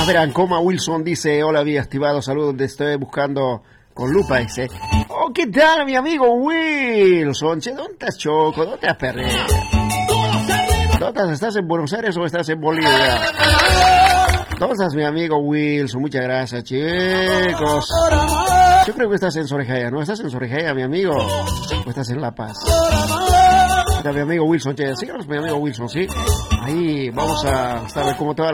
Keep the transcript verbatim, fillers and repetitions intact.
ver, Ancoma Wilson dice, hola, había activado, saludos, te estoy buscando con lupa, dice. Oh, ¿qué tal, mi amigo Wilson? Che, ¿dónde estás, Choco? ¿Dónde has perdido? ¿Dónde estás? ¿Estás en Buenos Aires o estás en Bolivia? ¿Dónde estás, mi amigo Wilson? Muchas gracias, chicos. Yo creo que estás en Sorejaya, ¿no? ¿Estás en Sorejaya, mi amigo? ¿O estás en La Paz? Está mi amigo Wilson, che, síganos, mi amigo Wilson, ¿sí? Ahí vamos a saber cómo te va